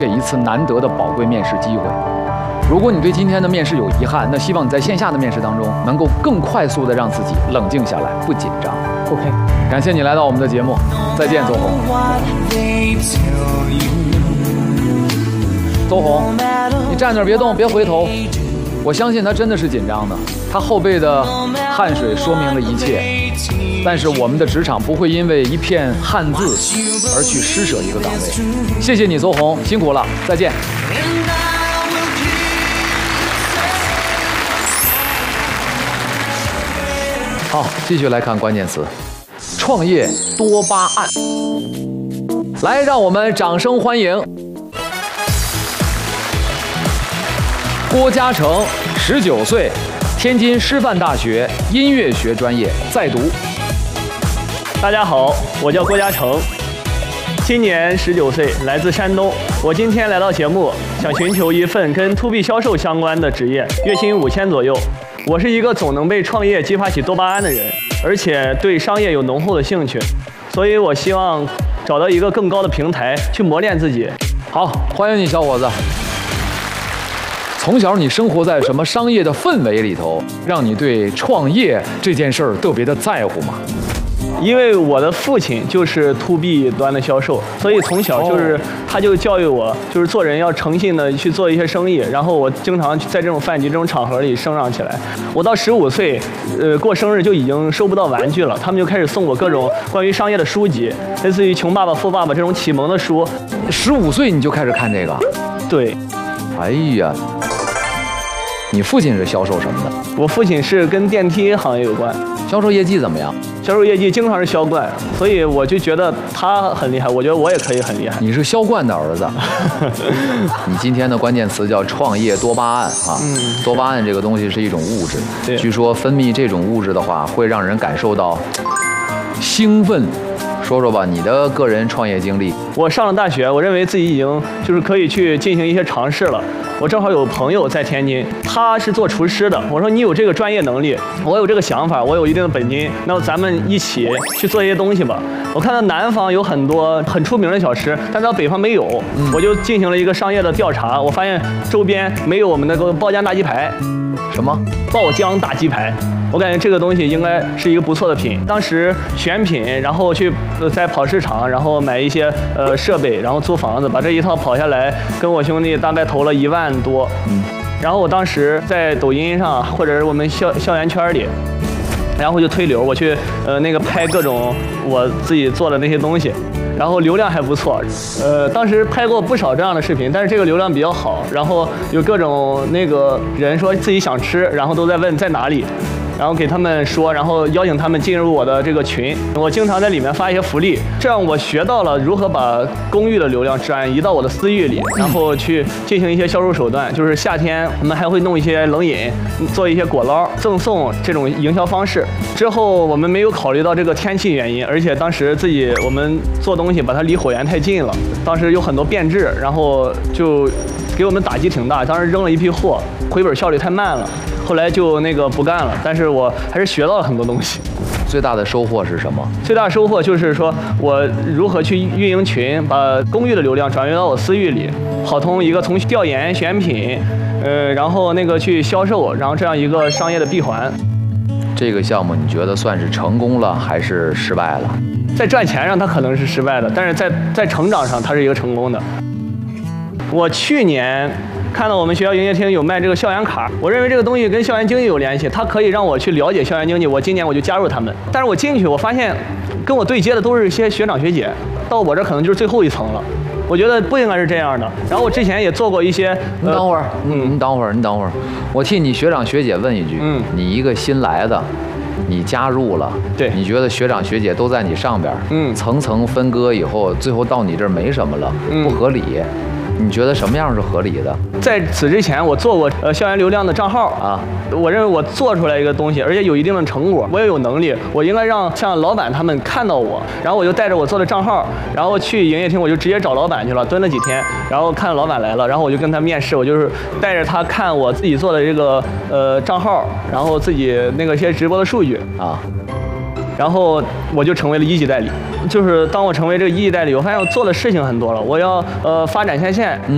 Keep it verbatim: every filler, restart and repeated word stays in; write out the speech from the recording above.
这一次难得的宝贵面试机会。如果你对今天的面试有遗憾，那希望你在线下的面试当中能够更快速的让自己冷静下来，不紧张。OK， 感谢你来到我们的节目，再见，邹红。邹红，你站那儿别动，别回头。我相信他真的是紧张的，他后背的汗水说明了一切。但是我们的职场不会因为一片汉字而去施舍一个岗位。谢谢你，邹红，辛苦了，再见。好，继续来看关键词：创业多巴胺。来，让我们掌声欢迎郭嘉诚，十九岁，天津师范大学音乐学专业在读。 大家好，我叫郭嘉诚，今年十九岁，来自山东。我今天来到节目，想寻求一份跟 to B 销售相关的职业，月薪五千左右。我是一个总能被创业激发起多巴胺的人，而且对商业有浓厚的兴趣，所以我希望找到一个更高的平台去磨练自己。 好，欢迎你，小伙子。从小你生活在什么商业的氛围里头，让你对创业这件事儿特别的在乎吗？ 因为我的父亲就是 to B 端的销售，所以从小就是他就教育我，就是做人要诚信的去做一些生意。然后我经常在这种饭局、这种场合里生长起来。我到十五岁，呃，过生日就已经收不到玩具了，他们就开始送我各种关于商业的书籍，类似于《穷爸爸富爸爸》这种启蒙的书。 十五岁你就开始看这个？ 对。 哎呀。你父亲是销售什么的？ 我父亲是跟电梯行业有关。 销售业绩怎么样？ 销售业绩经常是销冠，所以我就觉得他很厉害，我觉得我也可以很厉害。 你是销冠的儿子。你今天的关键词叫创业多巴胺啊。嗯。多巴胺这个东西是一种物质， 对， 据说分泌这种物质的话，会让人感受到兴奋。说说吧，你的个人创业经历。 我上了大学，我认为自己已经就是可以去进行一些尝试了。我正好有朋友在天津，他是做厨师的。我说你有这个专业能力，我有这个想法，我有一定的本金，那咱们一起去做一些东西吧。我看到南方有很多很出名的小吃，但到北方没有，嗯、我就进行了一个商业的调查。我发现周边没有我们那个爆浆大鸡排。 什么？ 爆浆大鸡排。我感觉这个东西应该是一个不错的品。当时选品，然后去在跑市场，然后买一些呃设备，然后租房子，把这一套跑下来，跟我兄弟大概投了一万多。嗯。然后我当时在抖音上或者是我们校校园圈里，然后就推流，我去呃那个拍各种我自己做的那些东西。然后流量还不错，呃，当时拍过不少这样的视频，但是这个流量比较好。然后有各种那个人说自己想吃，然后都在问在哪里，然后给他们说，然后邀请他们进入我的这个群。我经常在里面发一些福利，这样我学到了如何把公寓的流量转移到我的私域里，然后去进行一些销售手段。就是夏天我们还会弄一些冷饮，做一些果捞赠送这种营销方式。之后我们没有考虑到这个天气原因，而且当时自己我们做东西把它离火源太近了，当时有很多变质，然后就给我们打击挺大。当时扔了一批货，回本效率太慢了，后来就那个不干了。但是我还是学到了很多东西。 最大的收获是什么？ 最大的收获就是说我如何去运营群，把公域的流量转移到我私域里，好通一个从调研选品，呃，然后那个去销售，然后这样一个商业的闭环。 这个项目你觉得算是成功了还是失败了？ 在赚钱上它可能是失败的，但是在在成长上它是一个成功的。我去年看到我们学校营业厅有卖这个校园卡，我认为这个东西跟校园经济有联系，它可以让我去了解校园经济。我今年我就加入他们，但是我进去我发现跟我对接的都是一些学长学姐，到我这可能就是最后一层了。我觉得不应该是这样的。然后我之前也做过一些， 你等会儿，嗯，你等会儿，你等会儿，我替你学长学姐问一句，嗯，你一个新来的，你加入了， 对， 你觉得学长学姐都在你上边，嗯，层层分割以后，最后到你这儿没什么了，嗯，不合理。你觉得什么样是合理的？ 在此之前，我做过呃校园流量的账号啊，我认为我做出来一个东西，而且有一定的成果，我也有能力，我应该让像老板他们看到我，然后我就带着我做的账号，然后去营业厅，我就直接找老板去了，蹲了几天，然后看老板来了，然后我就跟他面试，我就是带着他看我自己做的这个呃账号，然后自己那个一些直播的数据啊。然后我就成为了一级代理，就是当我成为这个一级代理，我发现我做的事情很多了，我要呃发展下线，嗯，